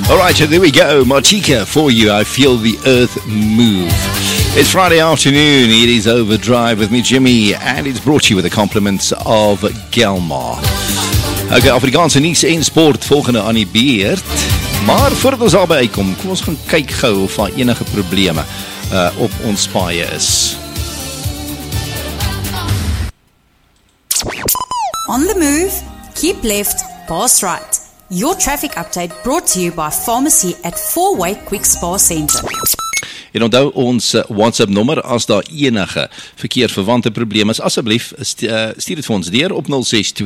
Alright, there we go. Martika for you. I feel the earth move. It's Friday afternoon. It is Overdrive with me, Jimmy, and it's brought to you with the compliments of Gelmar. Okay, Afrikaanse nuus en sport volgende aan die beurt. Maar voordat ons daarby uitkom, kom ons gaan kyk gou of daar enige probleme op ons paaie is. On the move, keep left, pass right. Your traffic update brought to you by Pharmacy at 4-Way Quick Spa Centre. En onthou ons WhatsApp nommer as daar enige verkeersverwante probleme is, asseblief stuur dit vir ons deur op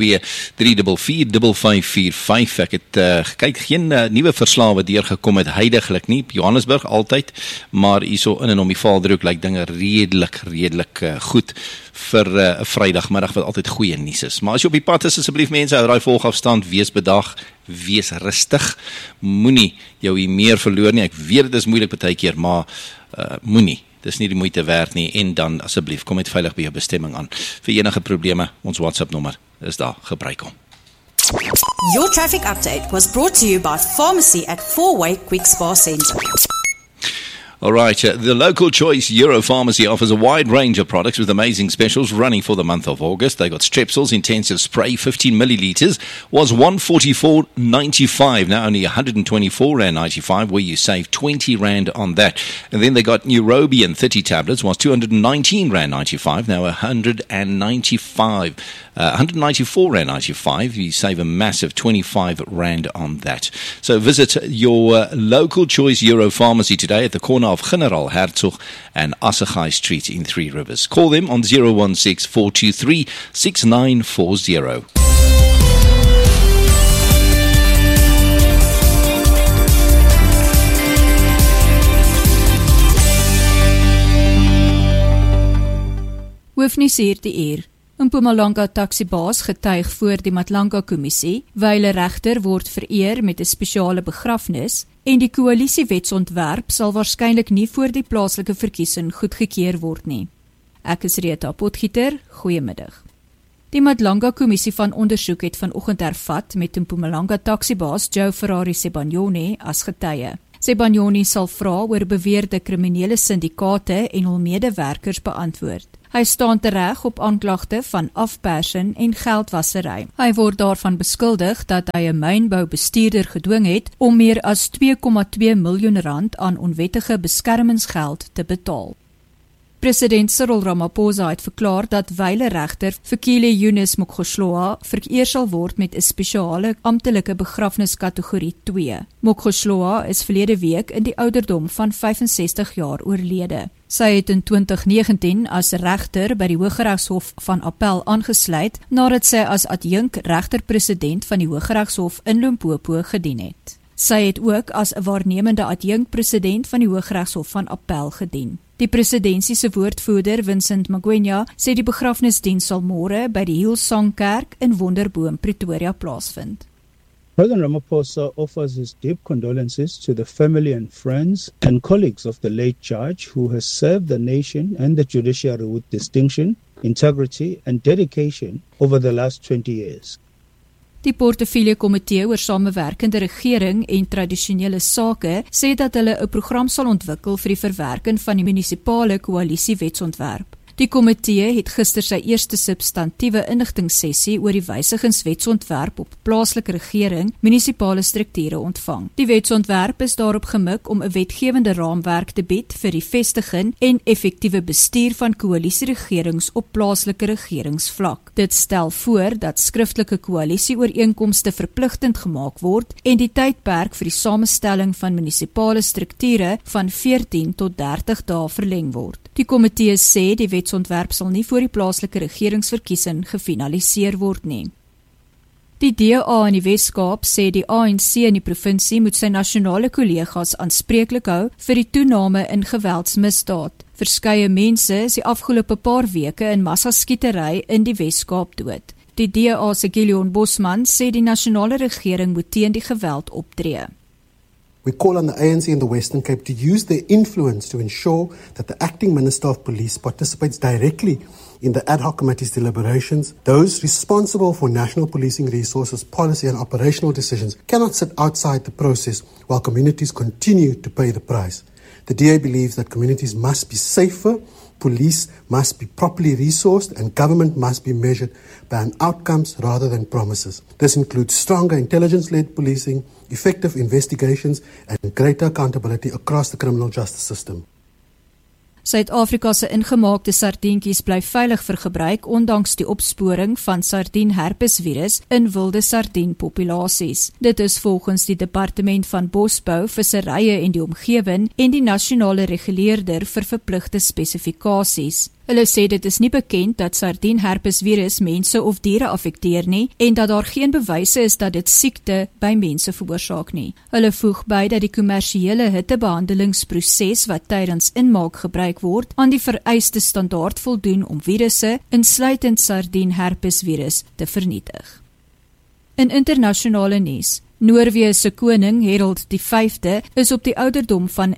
062-344-5545. Ek het gekyk, geen nuwe verslae wat deurgekom het huidiglik nie, Johannesburg altyd, maar hierso in en om die Vaaldroek lyk dinge redelik goed vir 'n Vrydagmiddag wat altyd goeie nuus is. Maar as jy op die pad is, asseblief mense, hou daai volgafstand, wees bedag, wees rustig, moenie jou hier meer verloor nie. Ek weet dit is moeilik baie keer, maar moenie, dis nie die moeite werd nie, en dan asseblief, kom net veilig by jou bestemming aan. Vir enige probleme, ons WhatsApp nommer is daar, gebruik hom. Your traffic update was brought to you by Pharmacy at 4-Way Quick Spa Centre. All right, the local choice Euro Pharmacy offers a wide range of products with amazing specials running for the month of August. They got Strepsils Intensive Spray, 15 millilitres, was $144.95, now only $124.95, where you save R20 on that. And then they got Neurobion 30 tablets, was $219.95, now $194.95, you save a massive R25 on that. So visit your local choice Euro Pharmacy today at the corner of General Hertzog and Assegai Street in Three Rivers. Call them on 016-423-6940. Hoofnuus hierdie uur. Mpumalanga taxibaas getuig voor die Matlanga Kommissie, wyle regter word vereer met 'n spesiale begrafnis en die koalisiewetsontwerp sal waarskynlik nie voor die plaaslike verkiesing goedgekeur word nie. Ek is Rita Potgieter, goeiemiddag. Die Matlanga Kommissie van ondersoek het vanoggend hervat met Mpumalanga taxibaas Joe Ferrari Sebanyoni as getuie. Sebanyoni sal vra oor beweerde kriminele syndikaate en hul medewerkers beantwoord. Hy staan tereg op aanklagte van afpersing en geldwasery. Hy word daarvan beskuldig dat hy 'n mynboubestuurder gedwing het om meer as R2,2 miljoen aan onwettige beskermingsgeld te betaal. President Cyril Ramaphosa het verklaar dat wyle regter Fikile Yunus Mokgohloa vereer sal word met 'n spesiale amptelike begrafniskategorie 2. Mokgohloa is verlede week in die ouderdom van 65 jaar oorlede. Sy het in 2019 as regter by die Hooggeregshof van Appel aangesluit nadat sy as adjunk regter-president van die Hooggeregshof in Limpopo gedien het. Sy het ook as 'n waarnemende adjunk-president van die Hooggeregshof van Appel gedien. Die presidentsie se woordvoerder, Vincent Magwenya, sê die begrafnisdiens sal môre by die Hillsong Kerk in Wonderboom, Pretoria plaasvind. President Ramaphosa offers his deep condolences to the family and friends and colleagues of the late judge who has served the nation and the judiciary with distinction, integrity and dedication over the last 20 years. Die Portefeulje Komitee oor Samewerkende Regering en Tradisionele Sake sê dat hulle 'n program sal ontwikkel vir die verwerking van die munisipale koalisiewetsontwerp. Die komitee het gister sy eerste substantiewe inligtingssessie oor die wysigingswetsontwerp op plaaslike regering, munisipale strukture ontvang. Die wetsontwerp is daarop gemik om 'n wetgewende raamwerk te bied vir die vestiging en effektiewe bestuur van koalisieregerings op plaaslike regeringsvlak. Dit stel voor dat skriftelike koalisieooreenkomste verpligtend gemaak word en die tydperk vir die samestelling van munisipale strukture van 14 tot 30 dae verleng word. Die komitee sê die wetsontwerp sal nie voor die plaaslike regeringsverkiesing gefinaliseer word nie. Die DA in die Wes-Kaap sê die ANC in die provinsie moet sy nasionale kollegas aanspreeklik hou vir die toename in geweldsmisdaad. Verskeie mense is die afgelope paar weke in massaskietery in die Wes-Kaap dood. Die DA se Gideon Bosman sê die nasionale regering moet teen die geweld optree. We call on the ANC in the Western Cape to use their influence to ensure that the acting Minister of Police participates directly in the ad hoc committee's deliberations, those responsible for national policing resources, policy and operational decisions cannot sit outside the process while communities continue to pay the price. The DA believes that communities must be safer, police must be properly resourced, and government must be measured by outcomes rather than promises. This includes stronger intelligence-led policing, effective investigations, and greater accountability across the criminal justice system. Suid-Afrika se ingemaakte sardientjies bly veilig vir gebruik ondanks die opsporing van sardienherpesvirus in wilde sardienpopulasies. Dit is volgens die Departement van Bosbou, Visserye en die Omgewing en die nasionale reguleerder vir verpligte spesifikasies. Hulle sê dit is nie bekend dat sardienherpesvirus mense of diere affekteer nie en dat daar geen bewyse is dat dit siekte by mense veroorsaak nie. Hulle voeg by dat die kommersiële hittebehandelingsproses wat tydens inmaak gebruik word aan die vereiste standaard voldoen om virusse, insluitend sardienherpesvirus, te vernietig. In internasionale nuus, Noorwe se koning Harold V is op die ouderdom van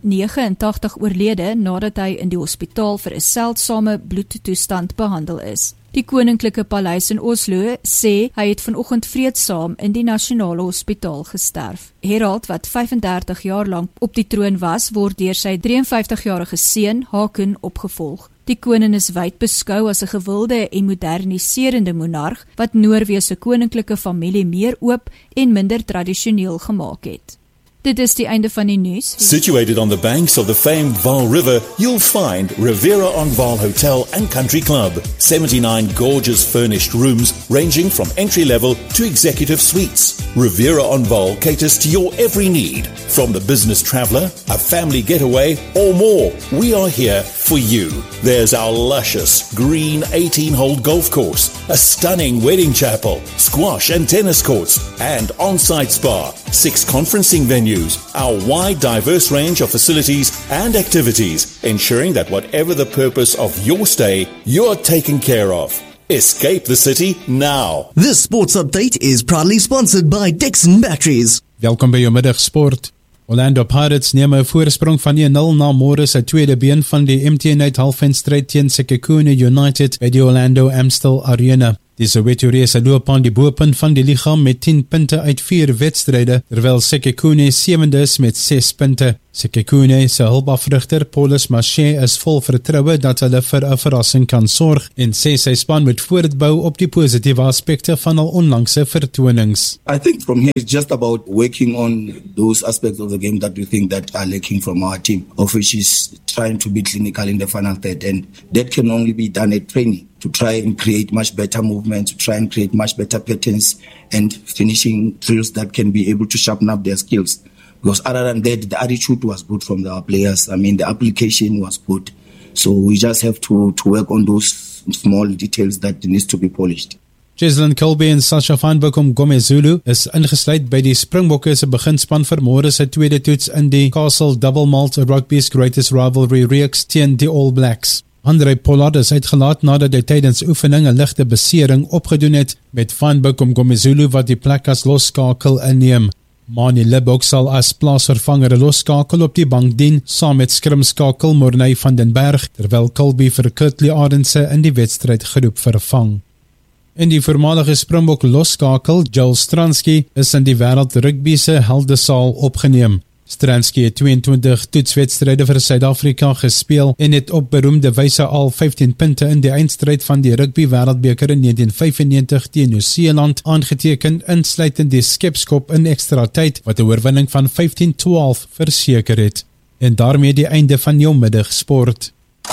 89 oorlede nadat hy in die hospitaal vir 'n seldsame bloedtoestand behandel is. Die koninklike paleis in Oslo sê hy het vanoggend vreedsaam in die nasionale hospitaal gesterf. Harold, wat 35 jaar lank op die troon was, word deur sy 53-jarige seun Haakon opgevolg. Die koning is wyd beskou as 'n gewilde en moderniserende monarg wat Noorwe se koninklike familie meer oop en minder tradisioneel gemaak het. Dit is die einde van die nuus. Situated on the banks of the famed Vaal River, you'll find Riviera on Vaal Hotel and Country Club. 79 gorgeous furnished rooms ranging from entry level to executive suites. Riviera on Vaal caters to your every need. From the business traveller, a family getaway, or more, we are here for you. There's our luscious green 18-hole golf course, a stunning wedding chapel, squash and tennis courts, and on-site spa, 6 conferencing venues, our wide diverse range of facilities and activities, ensuring that whatever the purpose of your stay, you're taken care of. Escape the city now. This sports update is proudly sponsored by Dixon Batteries. Welkom by jou middagsport. Orlando Pirates neem 'n voorsprong van 1-0 na môre se tweede been van die MTN halfeindstryd teen Sekhukhune United by die Orlando Amstel Arena. Die Soweto Race loop aan die bopunt van die liga met 10 punte uit 4 wedstryde, terwyl Sekhukhune 7de is met 6 punte. Sekhukhune se hulpafrigter Paulus Maché is vol vertroue dat hulle vir 'n verrassing kan sorg en sê sy span moet voortbou op die positiewe aspekte van hul onlangse vertonings. I think from here it's just about working on those aspects of the game that we think that are lacking from our team, of which is trying to be clinical in the final third, and that can only be done at training, to try and create much better movements, to try and create much better patterns and finishing drills that can be able to sharpen up their skills. Because other than that, the attitude was good from our players. I mean, the application was good. So we just have to work on those small details that needs to be polished. Jesslyn Colby en Sasha van Gomezulu is ingesluit by die Springbokke se beginspan vir môre se tweede toets in die Castle Double Malt Rugby's Greatest Rivalry reeks teen die All Blacks. Andre Pollard is uitgelaat nadat hy tydens oefening 'n ligte besering opgedoen het, met Van Gomezulu wat die plek as losskakel inneem. Mani Lebok sal as plaasvervanger 'n losskakel op die bank dien, saam met skrimskakel Morney van den Berg, terwyl Colby vir Kurtley Arendse in die wedstryd geroep vervang. En die voormalige Springbok losskakel Joel Stransky is in die wêreld rugby se heldesaal opgeneem. Stransky het 22 toetswedstryde vir Suid-Afrika gespeel en het op beroemde wyse al 15 punte in die eindstryd van die rugby wêreldbeker in 1995 teen Nieu-Seeland aangeteken, insluitend die skepskop in ekstra tyd wat 'n oorwinning van 15-12 verseker het. En daarmee die einde van jou middagsport.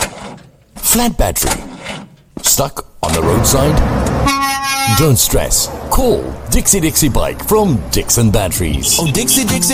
Flat battery. Stuck on the roadside? Don't stress. Call Dixie Bike from Dixon Batteries. Oh, Dixie